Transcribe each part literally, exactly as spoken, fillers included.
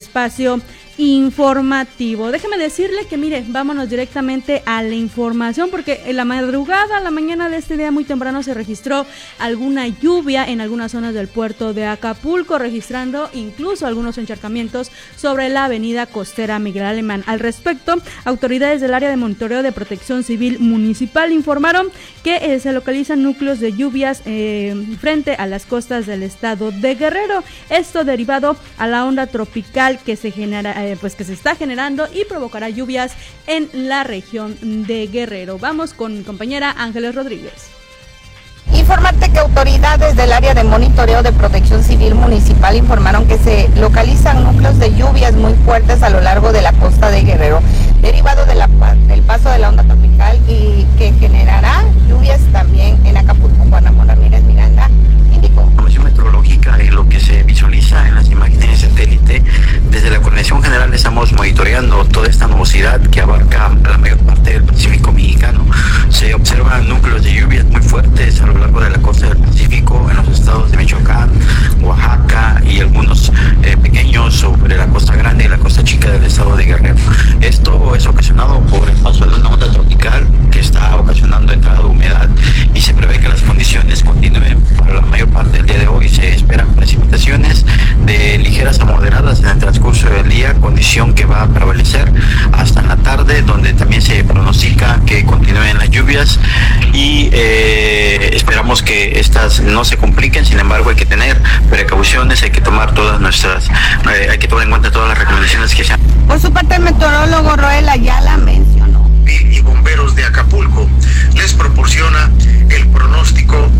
espacio informativo. Déjeme decirle que mire, vámonos directamente a la información, porque en la madrugada, a la mañana de este día muy temprano se registró alguna lluvia en algunas zonas del puerto de Acapulco, registrando incluso algunos encharcamientos sobre la avenida costera Miguel Alemán. Al respecto, autoridades del área de monitoreo de protección civil municipal informaron que eh, se localizan núcleos de lluvias eh, frente a las costas del estado de Guerrero, esto derivado a la onda tropical que se genera eh, pues que se está generando y provocará lluvias en la región de Guerrero. Vamos con mi compañera Ángeles Rodríguez. Informarte que autoridades del área de monitoreo de protección civil municipal informaron que se localizan núcleos de lluvias muy fuertes a lo largo de la costa de Guerrero, derivado de la, del paso de la onda tropical y que generará lluvias también en Acapulco. Juan Ramón Ramírez Miranda indicó. La información meteorológica y lo que se visualiza en las imágenes de satélite, desde la Coordinación General estamos monitoreando toda esta nubosidad que abarca la mayor parte del Pacífico mexicano. Se observan núcleos de lluvias muy fuertes a lo largo de la costa del Pacífico, en los estados de Michoacán, Oaxaca y algunos eh, pequeños sobre la costa grande y la costa chica del estado de Guerrero. Esto es ocasionado por el paso de una onda tropical que está ocasionando entrada de humedad y se prevé que las condiciones continúen para la mayor parte del día de hoy. Se esperan precipitaciones de ligeras a moderadas en el transcurso del día, condición que va a prevalecer hasta en la tarde, donde también se pronostica que continúen las lluvias y eh, esperamos que estas no se compliquen. Sin embargo, hay que tener precauciones, hay que tomar todas nuestras, eh, hay que tomar en cuenta todas las recomendaciones que se han. Por su parte, el meteorólogo Roel Ayala mencionó. Y bomberos de Acapulco les proporciona el pronóstico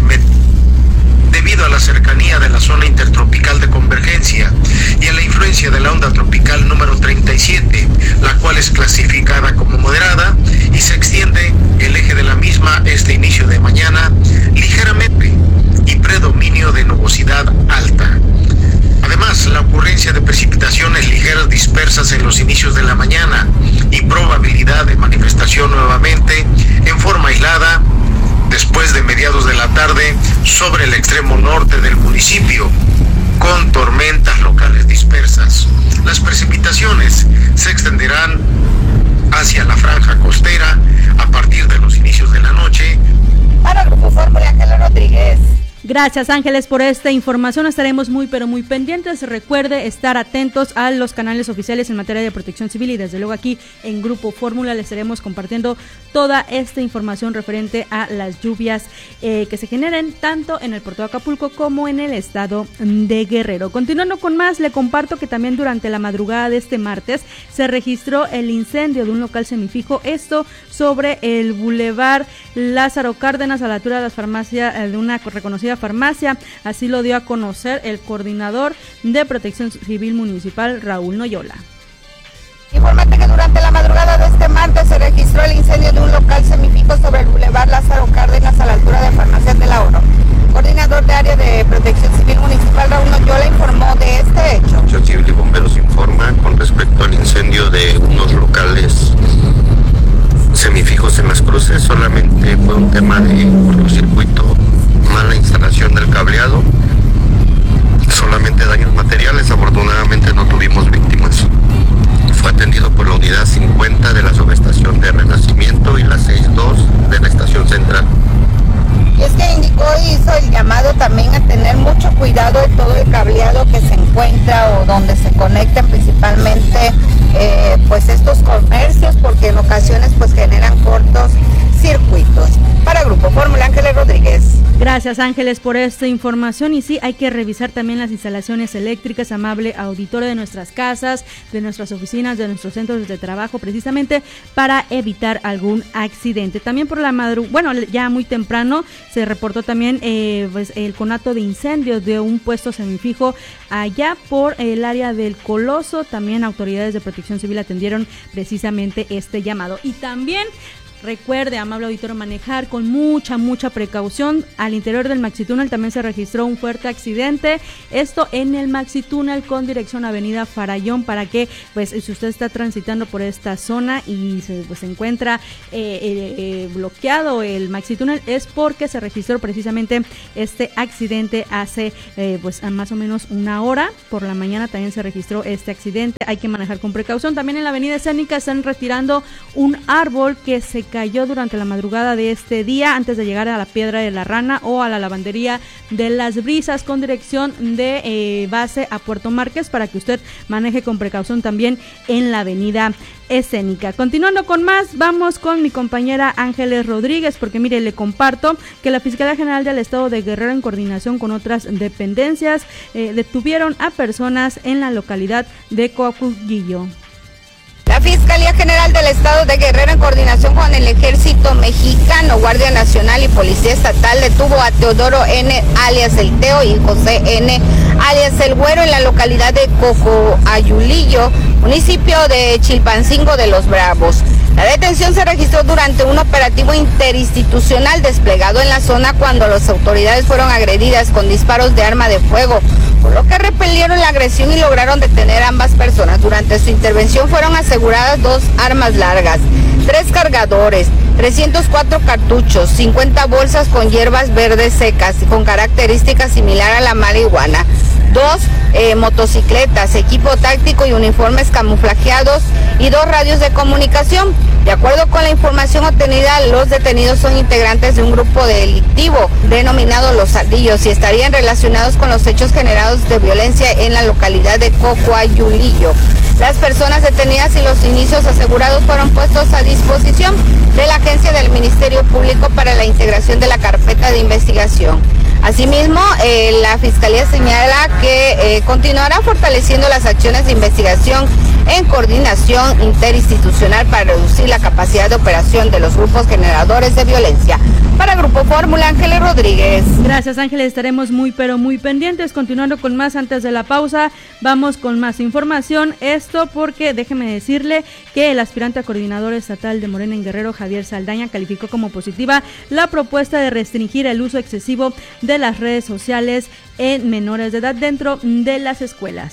debido a la cercanía de la zona intertropical de convergencia y a la influencia de la onda tropical número treinta y siete, la cual es clasificada como moderada y se extiende el eje de la misma este inicio de mañana ligeramente y predominio de nubosidad alta. Además, la ocurrencia de precipitaciones ligeras dispersas en los inicios de la mañana y probabilidad de manifestación nuevamente en forma aislada después de mediados de la tarde sobre el extremo norte del municipio, con tormentas locales dispersas. Las precipitaciones se extenderán hacia la franja costera a partir de los inicios de la noche. Para el Grupo Fórmula, Ángela Rodríguez. Gracias, Ángeles, por esta información. Estaremos muy pero muy pendientes. Recuerde estar atentos a los canales oficiales en materia de protección civil y desde luego aquí en Grupo Fórmula le estaremos compartiendo toda esta información referente a las lluvias eh, que se generen tanto en el puerto de Acapulco como en el estado de Guerrero. Continuando con más, le comparto que también durante la madrugada de este martes se registró el incendio de un local semifijo, esto sobre el Boulevard Lázaro Cárdenas a la altura de las farmacias de una reconocida farmacia. Así lo dio a conocer el coordinador de Protección Civil Municipal, Raúl Noyola. Informante que durante la madrugada de este martes se registró el incendio de un local semifijo sobre el Boulevard Lázaro Cárdenas a la altura de Farmacias del Ahorro. Coordinador de área de Protección Civil Municipal, Raúl Noyola, informó de este hecho. Protección Civil y Bomberos informa con respecto al incendio de unos locales semifijos en Las Cruces. Solamente fue un tema de cortocircuito, mala instalación del cableado, solamente daños materiales. Afortunadamente no tuvimos víctimas. Fue atendido por la unidad cincuenta de la subestación de Renacimiento y la sesenta y dos de la estación central. Y es que indicó y hizo el llamado también a tener mucho cuidado de todo el cableado que se encuentra o donde se conectan principalmente eh, pues estos comercios, porque en ocasiones pues generan cortos circuitos. Para Grupo Fórmula, Ángeles Rodríguez. Gracias, Ángeles, por esta información. Y sí, hay que revisar también las instalaciones eléctricas, amable auditorio, de nuestras casas, de nuestras oficinas, de nuestros centros de trabajo, precisamente para evitar algún accidente. También por la madrugada, bueno, ya muy temprano se reportó también eh, pues, el conato de incendios de un puesto semifijo allá por el área del Coloso. También autoridades de Protección Civil atendieron precisamente este llamado. Y también Recuerde, amable auditorio, manejar con mucha, mucha precaución. Al interior del Maxitúnel también se registró un fuerte accidente, esto en el Maxitúnel con dirección Avenida Farallón, para que, pues, si usted está transitando por esta zona y se, pues, se encuentra eh, eh, eh, bloqueado el Maxitúnel, es porque se registró precisamente este accidente hace, eh, pues, más o menos una hora. Por la mañana también se registró este accidente, hay que manejar con precaución. También en la Avenida Escénica están retirando un árbol que se cayó durante la madrugada de este día antes de llegar a la Piedra de la Rana o a la lavandería de Las Brisas con dirección de eh, base a Puerto Márquez, para que usted maneje con precaución también en la Avenida Escénica. Continuando con más, vamos con mi compañera Ángeles Rodríguez, porque mire, le comparto que la Fiscalía General del Estado de Guerrero, en coordinación con otras dependencias, eh, detuvieron a personas en la localidad de Coahuillo. La Fiscalía General del Estado de Guerrero, en coordinación con el Ejército Mexicano, Guardia Nacional y Policía Estatal, detuvo a Teodoro N., alias El Teo, y José N., alias El Güero, en la localidad de Cocoayulillo, municipio de Chilpancingo de los Bravos. La detención se registró durante un operativo interinstitucional desplegado en la zona cuando las autoridades fueron agredidas con disparos de arma de fuego, por lo que repelieron la agresión y lograron detener a ambas personas. Durante su intervención fueron aseguradas dos armas largas, tres cargadores, trescientos cuatro cartuchos, cincuenta bolsas con hierbas verdes secas con características similar a la marihuana, dos eh, motocicletas, equipo táctico y uniformes camuflajeados y dos radios de comunicación. De acuerdo con la información obtenida, los detenidos son integrantes de un grupo delictivo denominado Los Ardillos y estarían relacionados con los hechos generados de violencia en la localidad de Cocoayulillo. Las personas detenidas y los inicios asegurados fueron puestos a disposición de la agencia del Ministerio Público para la integración de la carpeta de investigación. Asimismo, eh, la Fiscalía señala que eh, continuará fortaleciendo las acciones de investigación en coordinación interinstitucional para reducir la capacidad de operación de los grupos generadores de violencia. Para Grupo Fórmula, Ángeles Rodríguez. Gracias, Ángeles, estaremos muy pero muy pendientes. Continuando con más antes de la pausa, vamos con más información. Esto porque déjeme decirle que el aspirante a coordinador estatal de Morena en Guerrero, Javier Saldaña, calificó como positiva la propuesta de restringir el uso excesivo de las redes sociales en menores de edad dentro de las escuelas.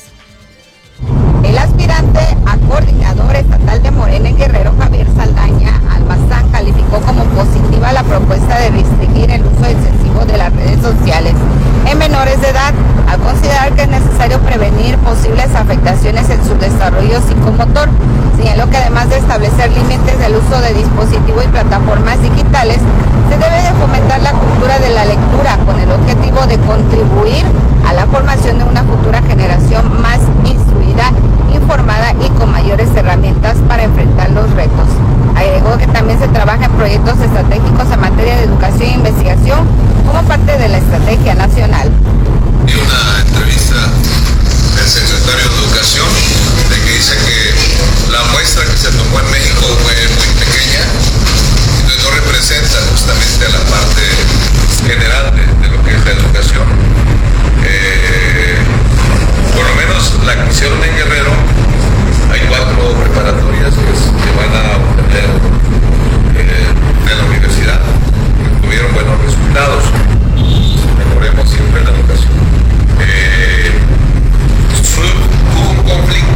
El aspirante a coordinador estatal de Morena en Guerrero, Javier Saldaña Almazán, calificó como positiva la propuesta de restringir el uso excesivo de las redes sociales en menores de edad, al considerar que es necesario prevenir posibles afectaciones en su desarrollo psicomotor. Señaló que además de establecer límites del uso de dispositivos y plataformas digitales, se debe de fomentar la cultura de la lectura con el objetivo de contribuir a la formación de una futura generación más instruida, informada y con mayores herramientas para enfrentar los retos. Agregó que también se trabaja en proyectos estratégicos en materia de educación e investigación como parte de la estrategia nacional. Y una entrevista del secretario de Educación de que dice que la muestra que se tomó en México fue muy pequeña, entonces no representa justamente a la parte general de, de lo que es la educación. Eh, por lo menos la que hicieron en Guerrero, hay cuatro preparatorias que, que van a obtener eh, en la universidad, que tuvieron buenos resultados. Mejoremos siempre la educación. Eh, hubo un conflicto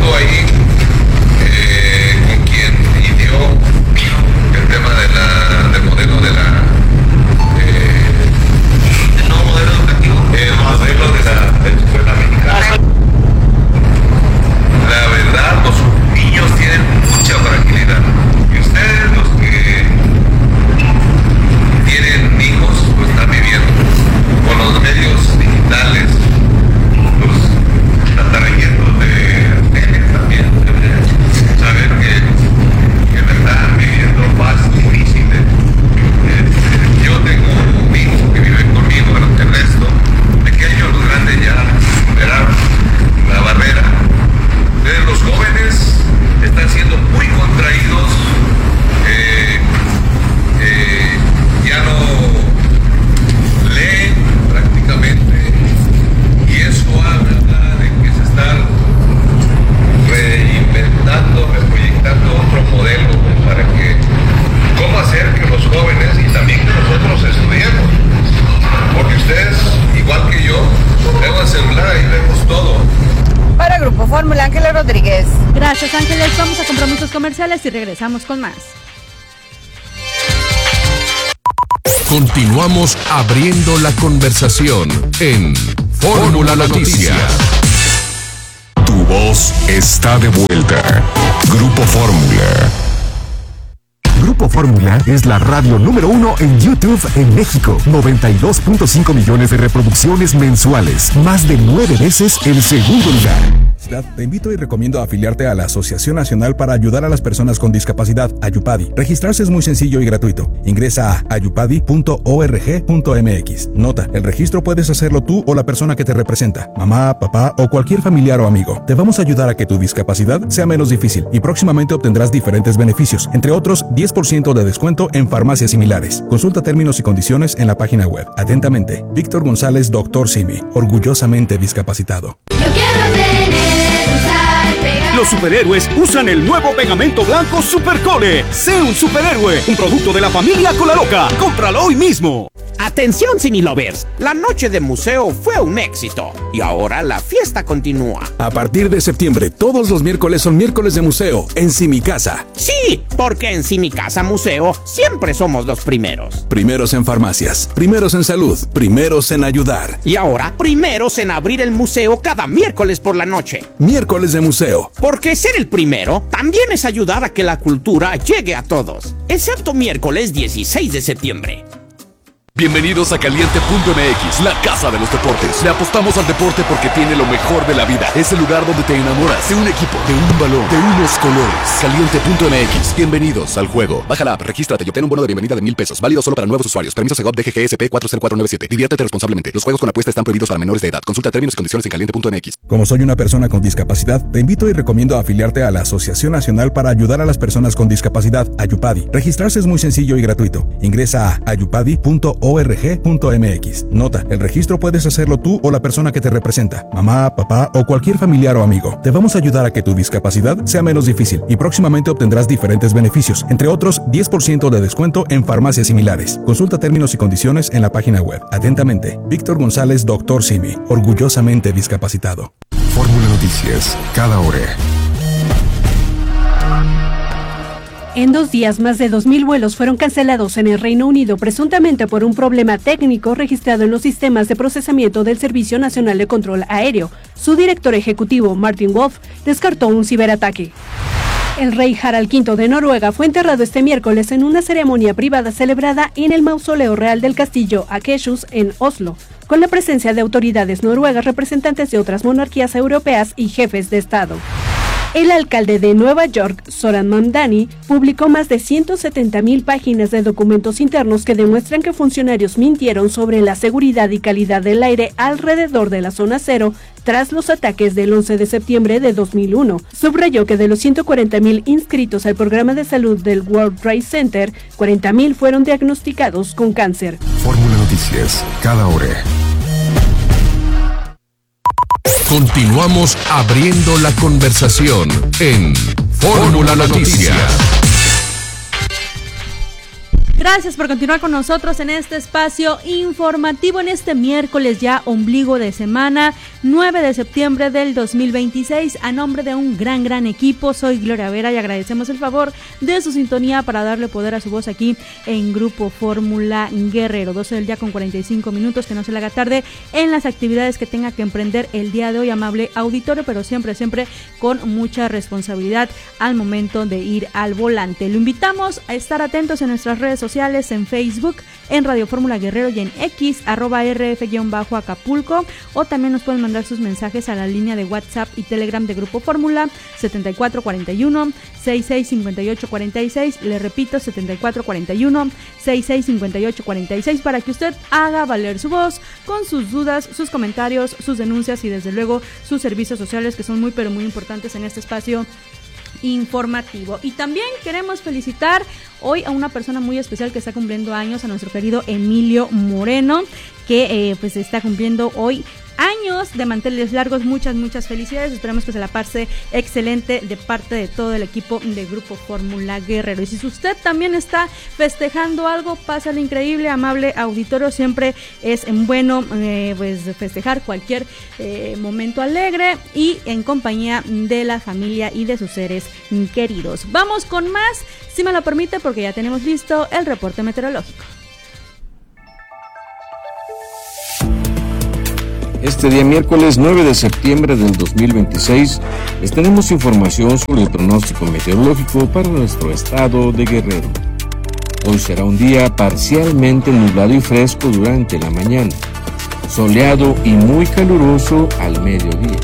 Gracias, Ángeles. Vamos a compromisos comerciales y regresamos con más. Continuamos abriendo la conversación en Fórmula Noticias. Tu voz está de vuelta. Grupo Fórmula. Grupo Fórmula es la radio número uno en YouTube en México. noventa y dos punto cinco millones de reproducciones mensuales. Más de nueve veces el segundo lugar. Te invito y recomiendo afiliarte a la Asociación Nacional para Ayudar a las Personas con Discapacidad, Ayupadi. Registrarse es muy sencillo y gratuito. Ingresa a ayupadi punto org punto mx. Nota, el registro puedes hacerlo tú o la persona que te representa, mamá, papá o cualquier familiar o amigo. Te vamos a ayudar a que tu discapacidad sea menos difícil y próximamente obtendrás diferentes beneficios, entre otros diez por ciento de descuento en farmacias similares. Consulta términos y condiciones en la página web. Atentamente, Víctor González, doctor Simi, orgullosamente discapacitado. Yo quiero tener, usar, pegar. Los superhéroes usan el nuevo pegamento blanco Supercole. Sé un superhéroe, un producto de la familia Colaloca. Cómpralo hoy mismo. Atención, Cinelovers, la noche de museo fue un éxito y ahora la fiesta continúa. A partir de septiembre, todos los miércoles son miércoles de museo en Simicasa. Sí, porque en Simicasa Museo siempre somos los primeros. Primeros en farmacias, primeros en salud, primeros en ayudar. Y ahora, primeros en abrir el museo cada miércoles por la noche. Miércoles de museo. Porque ser el primero también es ayudar a que la cultura llegue a todos, excepto miércoles dieciséis de septiembre. Bienvenidos a Caliente punto m x, la casa de los deportes. Le apostamos al deporte porque tiene lo mejor de la vida. Es el lugar donde te enamoras de un equipo, de un balón, de unos colores. Caliente punto m x. Bienvenidos al juego. Baja la app, regístrate y obtén un bono de bienvenida de mil pesos. Válido solo para nuevos usuarios. Permiso Segov D G G S P cuatro cero cuatro nueve siete. Diviértete responsablemente. Los juegos con apuesta están prohibidos para menores de edad. Consulta términos y condiciones en caliente punto m x. Como soy una persona con discapacidad, te invito y recomiendo afiliarte a la Asociación Nacional para Ayudar a las Personas con Discapacidad, Ayupadi. Registrarse es muy sencillo y gratuito. Ingresa a ayupadi punto org punto mx. Nota, el registro puedes hacerlo tú o la persona que te representa, mamá, papá o cualquier familiar o amigo. Te vamos a ayudar a que tu discapacidad sea menos difícil y próximamente obtendrás diferentes beneficios, entre otros diez por ciento de descuento en farmacias similares. Consulta términos y condiciones en la página web. Atentamente, Víctor González, doctor Simi, orgullosamente discapacitado. Fórmula Noticias, cada hora. En dos días, más de dos mil vuelos fueron cancelados en el Reino Unido, presuntamente por un problema técnico registrado en los sistemas de procesamiento del Servicio Nacional de Control Aéreo. Su director ejecutivo, Martin Wolf, descartó un ciberataque. El rey Harald quinto de Noruega fue enterrado este miércoles en una ceremonia privada celebrada en el mausoleo real del castillo Akershus en Oslo, con la presencia de autoridades noruegas, representantes de otras monarquías europeas y jefes de Estado. El alcalde de Nueva York, Zoran Mamdani, publicó más de ciento setenta mil páginas de documentos internos que demuestran que funcionarios mintieron sobre la seguridad y calidad del aire alrededor de la zona cero tras los ataques del once de septiembre de dos mil uno. Subrayó que de los ciento cuarenta mil inscritos al programa de salud del World Trade Center, cuarenta mil fueron diagnosticados con cáncer. Fórmula Noticias, cada hora. Continuamos abriendo la conversación en Fórmula Noticias. Gracias por continuar con nosotros en este espacio informativo en este miércoles ya ombligo de semana, nueve de septiembre del dos mil veintiséis. A nombre de un gran, gran equipo, soy Gloria Vera y agradecemos el favor de su sintonía para darle poder a su voz aquí en Grupo Fórmula Guerrero. doce del día con cuarenta y cinco minutos, que no se le haga tarde en las actividades que tenga que emprender el día de hoy, amable auditorio, pero siempre, siempre con mucha responsabilidad al momento de ir al volante. Lo invitamos a estar atentos en nuestras redes sociales, en Facebook, en Radio Fórmula Guerrero y en X, arroba rf-acapulco, o también nos pueden mandar sus mensajes a la línea de WhatsApp y Telegram de Grupo Fórmula, setenta y cuatro cuarenta y uno, sesenta y seis cincuenta y ocho cuarenta y seis, le repito, setenta y cuatro cuarenta y uno, sesenta y seis cincuenta y ocho cuarenta y seis, para que usted haga valer su voz con sus dudas, sus comentarios, sus denuncias y desde luego sus servicios sociales, que son muy pero muy importantes en este espacio informativo. Y también queremos felicitar hoy a una persona muy especial que está cumpliendo años, a nuestro querido Emilio Moreno, que eh, pues está cumpliendo hoy años de manteles largos. Muchas, muchas felicidades. Esperamos que se la pase excelente de parte de todo el equipo de Grupo Fórmula Guerrero. Y si usted también está festejando algo, pásale increíble, amable auditorio. Siempre es bueno eh, pues festejar cualquier eh, momento alegre y en compañía de la familia y de sus seres queridos. Vamos con más, si me lo permite, porque ya tenemos listo el reporte meteorológico. Este día miércoles nueve de septiembre del dos mil veintiséis les tenemos información sobre el pronóstico meteorológico para nuestro estado de Guerrero. Hoy será un día parcialmente nublado y fresco durante la mañana, soleado y muy caluroso al mediodía,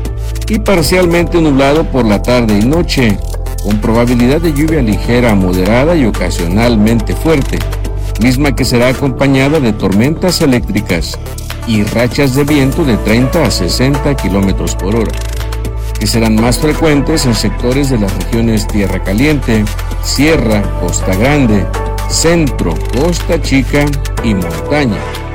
y parcialmente nublado por la tarde y noche, con probabilidad de lluvia ligera a moderada y ocasionalmente fuerte, misma que será acompañada de tormentas eléctricas y rachas de viento de treinta a sesenta kilómetros por hora, que serán más frecuentes en sectores de las regiones Tierra Caliente, Sierra, Costa Grande, Centro, Costa Chica y Montaña.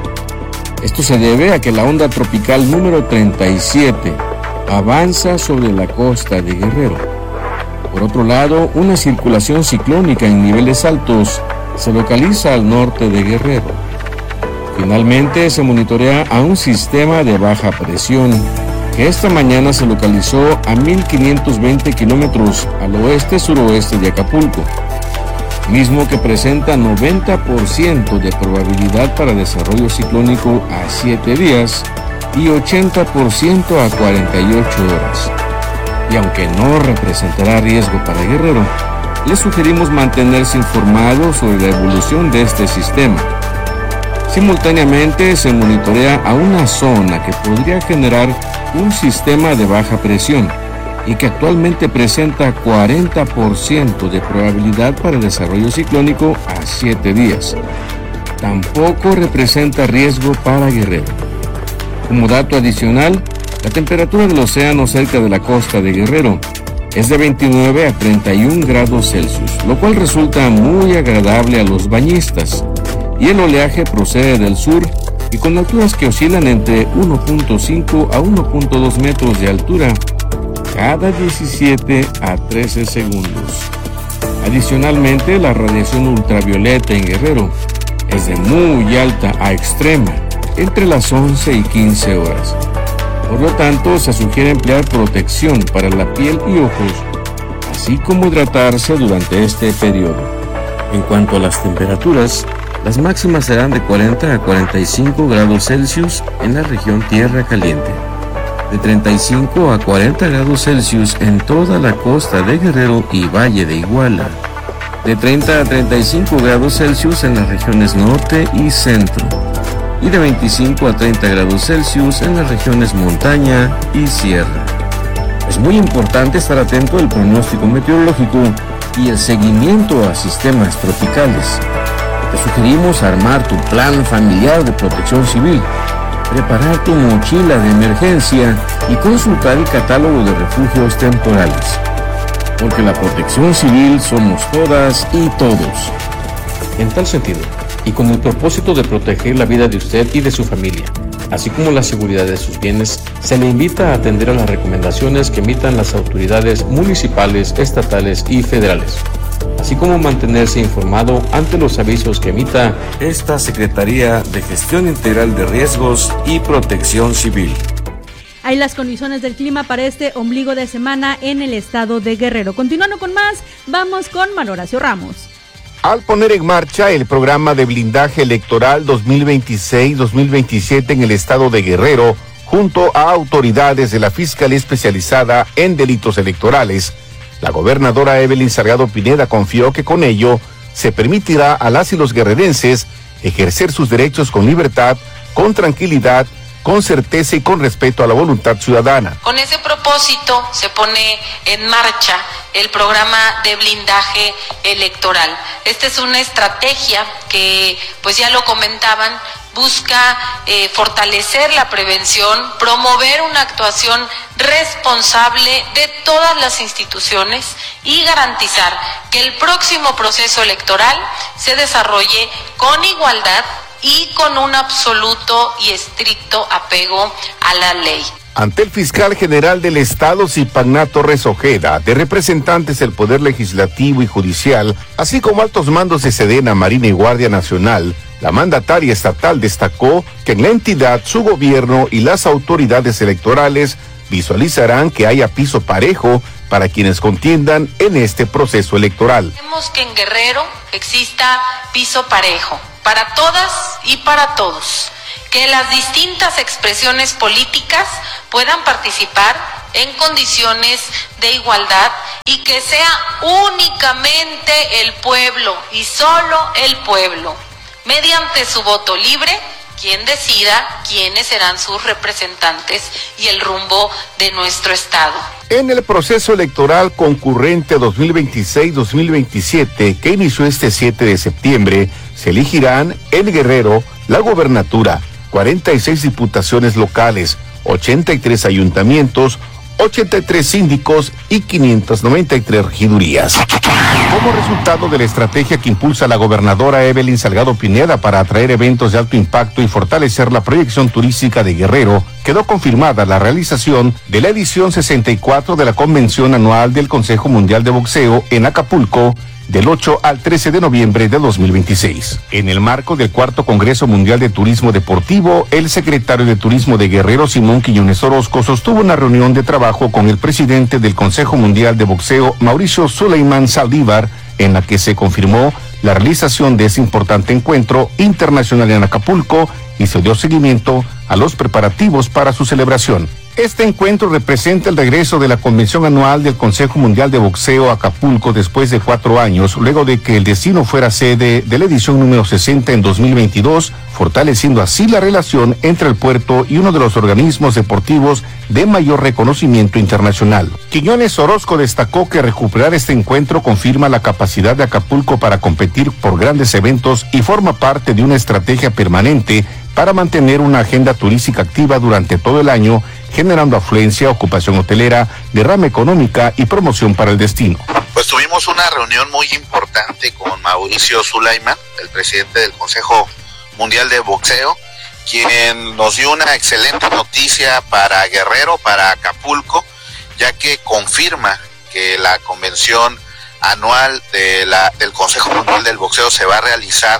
Esto se debe a que la onda tropical número treinta y siete avanza sobre la costa de Guerrero. Por otro lado, una circulación ciclónica en niveles altos se localiza al norte de Guerrero. Finalmente, se monitorea a un sistema de baja presión que esta mañana se localizó a mil quinientos veinte kilómetros al oeste-suroeste de Acapulco, mismo que presenta noventa por ciento de probabilidad para desarrollo ciclónico a siete días y ochenta por ciento a cuarenta y ocho horas. Y aunque no representará riesgo para Guerrero, les sugerimos mantenerse informados sobre la evolución de este sistema. Simultáneamente se monitorea a una zona que podría generar un sistema de baja presión y que actualmente presenta cuarenta por ciento de probabilidad para desarrollo ciclónico a siete días. Tampoco representa riesgo para Guerrero. Como dato adicional, la temperatura del océano cerca de la costa de Guerrero es de veintinueve a treinta y un grados Celsius, lo cual resulta muy agradable a los bañistas. Y el oleaje procede del sur y con alturas que oscilan entre uno punto cinco a uno punto dos metros de altura cada diecisiete a trece segundos. Adicionalmente, la radiación ultravioleta en Guerrero es de muy alta a extrema entre las once y quince horas. Por lo tanto, se sugiere emplear protección para la piel y ojos, así como hidratarse durante este periodo. En cuanto a las temperaturas, las máximas serán de cuarenta a cuarenta y cinco grados Celsius en la región Tierra Caliente, de treinta y cinco a cuarenta grados Celsius en toda la costa de Guerrero y Valle de Iguala, de treinta a treinta y cinco grados Celsius en las regiones Norte y Centro, y de veinticinco a treinta grados Celsius en las regiones Montaña y Sierra. Es muy importante estar atento al pronóstico meteorológico y el seguimiento a sistemas tropicales. Te sugerimos armar tu plan familiar de protección civil, preparar tu mochila de emergencia y consultar el catálogo de refugios temporales. Porque la protección civil somos todas y todos. En tal sentido, y con el propósito de proteger la vida de usted y de su familia, así como la seguridad de sus bienes, se le invita a atender a las recomendaciones que emitan las autoridades municipales, estatales y federales, así como mantenerse informado ante los avisos que emita esta Secretaría de Gestión Integral de Riesgos y Protección Civil. Hay las condiciones del clima para este ombligo de semana en el estado de Guerrero. Continuando con más, vamos con Manuel Horacio Ramos. Al poner en marcha el programa de blindaje electoral dos mil veintiséis dos mil veintisiete en el estado de Guerrero, junto a autoridades de la Fiscalía Especializada en Delitos Electorales, la gobernadora Evelyn Salgado Pineda confió que con ello se permitirá a las y los guerrerenses ejercer sus derechos con libertad, con tranquilidad, con certeza y con respeto a la voluntad ciudadana. Con ese propósito se pone en marcha el programa de blindaje electoral. Esta es una estrategia que, pues ya lo comentaban, busca eh, fortalecer la prevención, promover una actuación responsable de todas las instituciones y garantizar que el próximo proceso electoral se desarrolle con igualdad y con un absoluto y estricto apego a la ley. Ante el fiscal general del Estado, Zipagná Torres Ojeda, de representantes del Poder Legislativo y Judicial, así como altos mandos de Sedena, Marina y Guardia Nacional, la mandataria estatal destacó que en la entidad su gobierno y las autoridades electorales visualizarán que haya piso parejo para quienes contiendan en este proceso electoral. Queremos que en Guerrero exista piso parejo para todas y para todos, que las distintas expresiones políticas puedan participar en condiciones de igualdad y que sea únicamente el pueblo y solo el pueblo, mediante su voto libre, quien decida quiénes serán sus representantes y el rumbo de nuestro Estado. En el proceso electoral concurrente dos mil veintiséis dos mil veintisiete, que inició este siete de septiembre, se elegirán en Guerrero la gobernatura, cuarenta y seis diputaciones locales, ochenta y tres ayuntamientos, ochenta y tres síndicos y quinientas noventa y tres regidurías. Como resultado de la estrategia que impulsa la gobernadora Evelyn Salgado Pineda para atraer eventos de alto impacto y fortalecer la proyección turística de Guerrero, quedó confirmada la realización de la edición sesenta y cuatro de la Convención Anual del Consejo Mundial de Boxeo en Acapulco, del ocho al trece de noviembre de dos mil veintiséis. En el marco del cuarto Congreso Mundial de Turismo Deportivo, el secretario de Turismo de Guerrero, Simón Quiñones Orozco, sostuvo una reunión de trabajo con el presidente del Consejo Mundial de Boxeo, Mauricio Suleiman Saldívar, en la que se confirmó la realización de ese importante encuentro internacional en Acapulco y se dio seguimiento a los preparativos para su celebración. Este encuentro representa el regreso de la convención anual del Consejo Mundial de Boxeo a Acapulco después de cuatro años, luego de que el destino fuera sede de la edición número sesenta en dos mil veintidós, fortaleciendo así la relación entre el puerto y uno de los organismos deportivos de mayor reconocimiento internacional. Quiñones Orozco destacó que recuperar este encuentro confirma la capacidad de Acapulco para competir por grandes eventos y forma parte de una estrategia permanente para mantener una agenda turística activa durante todo el año, generando afluencia, ocupación hotelera, derrama económica y promoción para el destino. Pues tuvimos una reunión muy importante con Mauricio Suleiman, el presidente del Consejo Mundial de Boxeo, quien nos dio una excelente noticia para Guerrero, para Acapulco, ya que confirma que la convención anual de la, del Consejo Mundial del Boxeo se va a realizar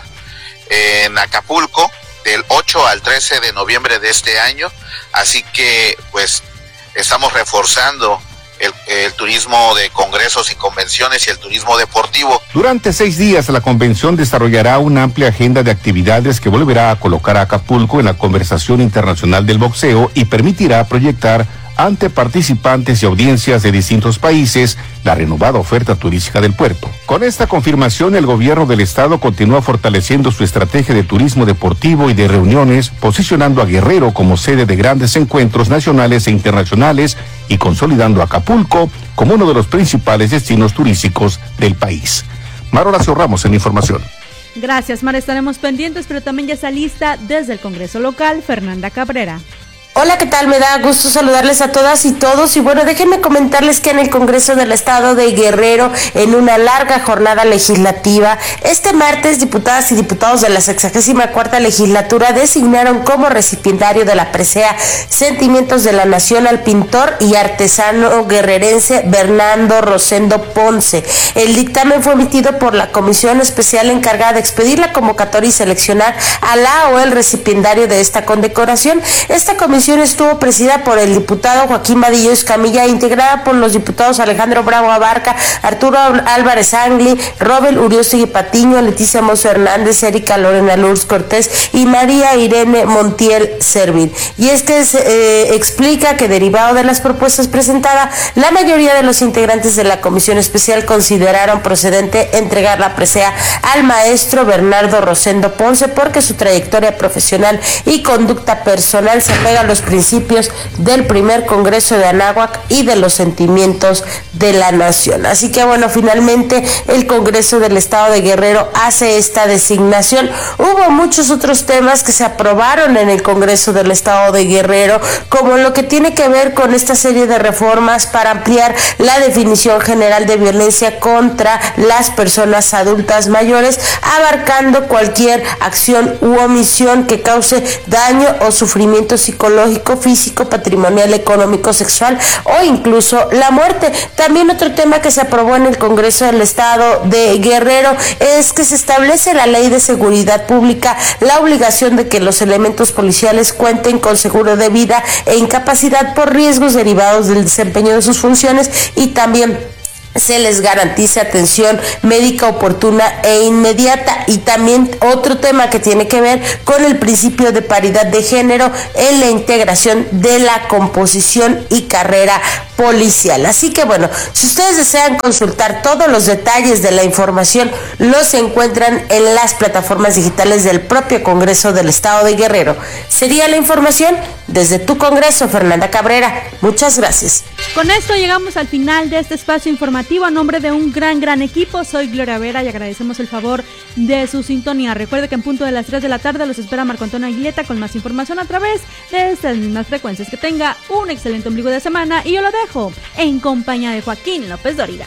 en Acapulco del ocho al trece de noviembre de este año, así que pues estamos reforzando el, el turismo de congresos y convenciones y el turismo deportivo. Durante seis días la convención desarrollará una amplia agenda de actividades que volverá a colocar a Acapulco en la conversación internacional del boxeo y permitirá proyectar ante participantes y audiencias de distintos países la renovada oferta turística del puerto. Con esta confirmación, el gobierno del estado continúa fortaleciendo su estrategia de turismo deportivo y de reuniones, posicionando a Guerrero como sede de grandes encuentros nacionales e internacionales y consolidando a Acapulco como uno de los principales destinos turísticos del país. Mar Horacio Ramos en la información. Gracias, Mar, estaremos pendientes, pero también ya está lista desde el Congreso local, Fernanda Cabrera. Hola, ¿qué tal? Me da gusto saludarles a todas y todos y bueno, déjenme comentarles que en el Congreso del Estado de Guerrero, en una larga jornada legislativa, este martes diputadas y diputados de la sexagésima cuarta legislatura designaron como recipiendario de la presea Sentimientos de la Nación al pintor y artesano guerrerense Bernardo Rosendo Ponce. El dictamen fue emitido por la comisión especial encargada de expedir la convocatoria y seleccionar a la o el recipiendario de esta condecoración. Esta comisión estuvo presidida por el diputado Joaquín Vadillo Escamilla, integrada por los diputados Alejandro Bravo Abarca, Arturo Álvarez Angli, Robel Uriostegui Patiño, Leticia Mozo Hernández, Erika Lorena Lourdes Cortés y María Irene Montiel Servil. Y es que se eh, explica que derivado de las propuestas presentadas, la mayoría de los integrantes de la comisión especial consideraron procedente entregar la presea al maestro Bernardo Rosendo Ponce porque su trayectoria profesional y conducta personal se apega a los los principios del primer Congreso de Anáhuac y de los sentimientos de la nación. Así que bueno, finalmente el Congreso del Estado de Guerrero hace esta designación. Hubo muchos otros temas que se aprobaron en el Congreso del Estado de Guerrero, como lo que tiene que ver con esta serie de reformas para ampliar la definición general de violencia contra las personas adultas mayores, abarcando cualquier acción u omisión que cause daño o sufrimiento psicológico, físico, patrimonial, económico, sexual o incluso la muerte. También otro tema que se aprobó en el Congreso del Estado de Guerrero es que se establece la Ley de Seguridad Pública, la obligación de que los elementos policiales cuenten con seguro de vida e incapacidad por riesgos derivados del desempeño de sus funciones, y también se les garantice atención médica oportuna e inmediata. Y también otro tema que tiene que ver con el principio de paridad de género en la integración de la composición y carrera policial. Así que bueno, si ustedes desean consultar todos los detalles de la información, los encuentran en las plataformas digitales del propio Congreso del Estado de Guerrero. Sería la información desde tu Congreso, Fernanda Cabrera. Muchas gracias. Con esto llegamos al final de este espacio informativo. A nombre de un gran, gran equipo, soy Gloria Vera y agradecemos el favor de su sintonía. Recuerde que en punto de las tres de la tarde los espera Marco Antonio Aguileta con más información a través de estas mismas frecuencias. Que tenga un excelente ombligo de semana y yo lo dejo en compañía de Joaquín López Dóriga.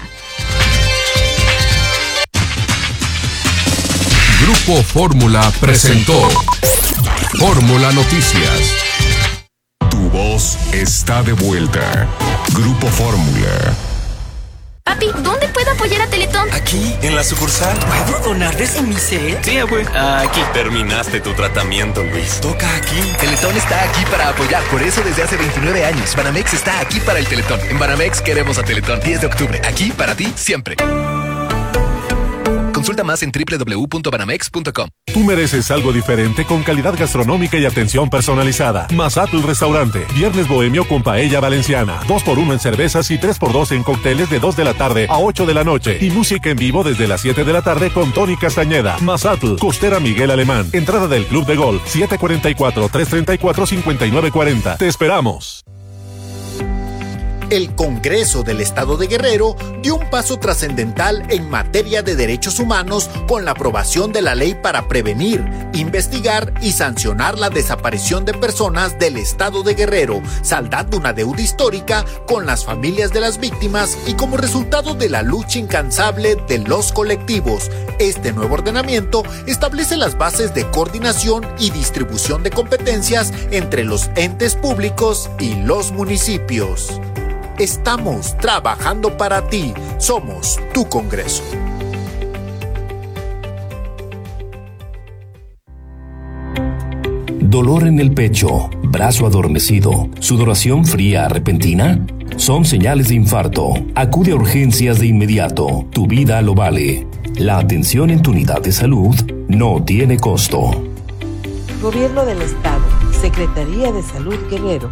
Grupo Fórmula presentó Fórmula Noticias. Tu voz está de vuelta. Grupo Fórmula. Papi, ¿dónde puedo apoyar a Teletón? Aquí, en la sucursal. ¿Puedo donar desde mi cel? Sí, abue. Aquí. Terminaste tu tratamiento, Luis. Toca aquí. Teletón está aquí para apoyar. Por eso desde hace veintinueve años, Banamex está aquí para el Teletón. En Banamex queremos a Teletón. diez de octubre. Aquí para ti, siempre. Consulta más en doble u doble u doble u punto banamex punto com. Tú mereces algo diferente con calidad gastronómica y atención personalizada. Mazatl Restaurante. Viernes bohemio con paella valenciana. dos por uno en cervezas y tres por dos en cócteles de dos de la tarde a ocho de la noche. Y música en vivo desde las siete de la tarde con Tony Castañeda. Mazatl, Costera Miguel Alemán. Entrada del Club de Golf siete cuatro cuatro, tres tres cuatro, cinco nueve cuatro cero. Te esperamos. El Congreso del Estado de Guerrero dio un paso trascendental en materia de derechos humanos con la aprobación de la ley para prevenir, investigar y sancionar la desaparición de personas del Estado de Guerrero, saldando una deuda histórica con las familias de las víctimas y como resultado de la lucha incansable de los colectivos. Este nuevo ordenamiento establece las bases de coordinación y distribución de competencias entre los entes públicos y los municipios. Estamos trabajando para ti. Somos tu Congreso. Dolor en el pecho, brazo adormecido, sudoración fría repentina, son señales de infarto. Acude a urgencias de inmediato. Tu vida lo vale. La atención en tu unidad de salud no tiene costo. Gobierno del Estado, Secretaría de Salud Guerrero.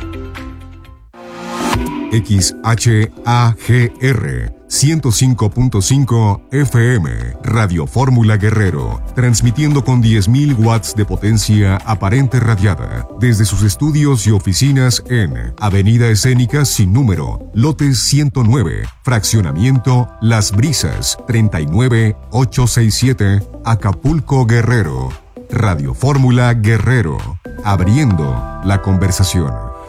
X H A G R ciento cinco punto cinco F M, Radio Fórmula Guerrero, transmitiendo con diez mil watts de potencia aparente radiada, desde sus estudios y oficinas en Avenida Escénica sin número, lote ciento nueve, fraccionamiento Las Brisas, treinta y nueve mil ochocientos sesenta y siete, Acapulco, Guerrero. Radio Fórmula Guerrero, abriendo la conversación.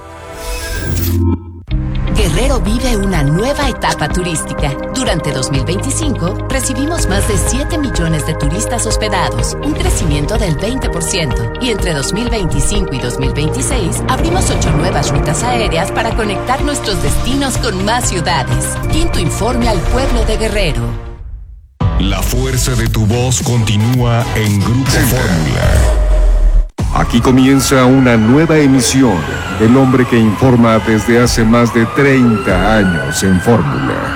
Guerrero vive una nueva etapa turística. Durante dos mil veinticinco, recibimos más de siete millones de turistas hospedados, un crecimiento del veinte por ciento. Y entre dos mil veinticinco y dos mil veintiséis, abrimos ocho nuevas rutas aéreas para conectar nuestros destinos con más ciudades. Quinto informe al pueblo de Guerrero. La fuerza de tu voz continúa en Grupo Fórmula. Aquí comienza una nueva emisión del hombre que informa desde hace más de treinta años en Fórmula.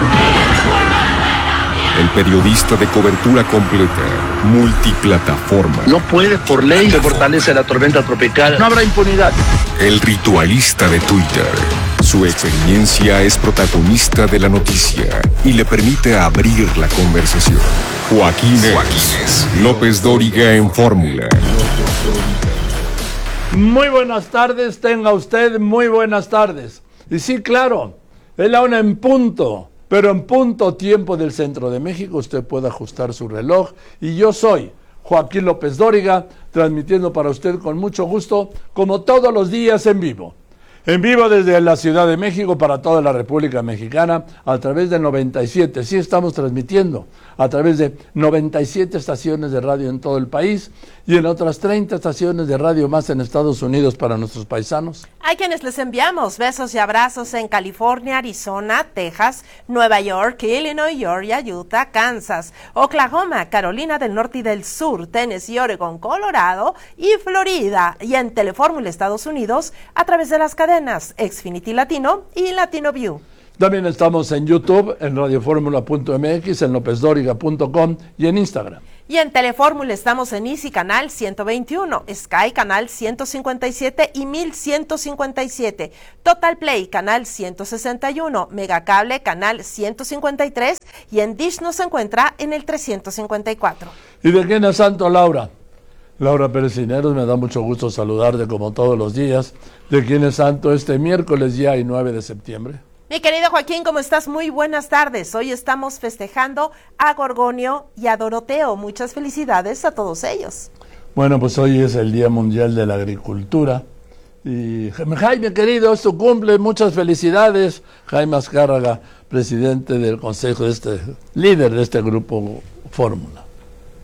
El periodista de cobertura completa, multiplataforma. No puede, por ley, se fortalece la tormenta tropical. No habrá impunidad. El ritualista de Twitter. Su experiencia es protagonista de la noticia y le permite abrir la conversación. Joaquín López Dóriga en Fórmula. Muy buenas tardes, tenga usted muy buenas tardes. Y sí, claro, es la una en punto, pero en punto tiempo del centro de México, usted puede ajustar su reloj. Y yo soy Joaquín López Dóriga, transmitiendo para usted con mucho gusto, como todos los días en vivo. En vivo desde la Ciudad de México para toda la República Mexicana a través de noventa y siete. Sí, estamos transmitiendo a través de noventa y siete estaciones de radio en todo el país y en otras treinta estaciones de radio más en Estados Unidos para nuestros paisanos. Hay quienes les enviamos besos y abrazos en California, Arizona, Texas, Nueva York, Illinois, Georgia, Utah, Kansas, Oklahoma, Carolina del Norte y del Sur, Tennessee, Oregon, Colorado y Florida. Y en Telefórmula Estados Unidos a través de las cadenas Xfinity Latino y Latino View. También estamos en YouTube, en radioformula punto m x, en lopez dóriga punto com y en Instagram. Y en Telefórmula estamos en Easy Canal ciento veintiuno, Sky Canal ciento cincuenta y siete y mil ciento cincuenta y siete, Total Play Canal ciento sesenta y uno, Megacable Canal ciento cincuenta y tres y en Dish nos encuentra en el trescientos cincuenta y cuatro. ¿Y de quién es santo, Laura? Laura Pérez Cineros, me da mucho gusto saludarte como todos los días. ¿De quién es santo este miércoles ya y nueve de septiembre? Mi querido Joaquín, ¿cómo estás? Muy buenas tardes. Hoy estamos festejando a Gorgonio y a Doroteo. Muchas felicidades a todos ellos. Bueno, pues hoy es el Día Mundial de la Agricultura. Y Jaime, querido, es tu cumple. Muchas felicidades. Jaime Azcárraga, presidente del consejo, de este líder de este grupo Fórmula.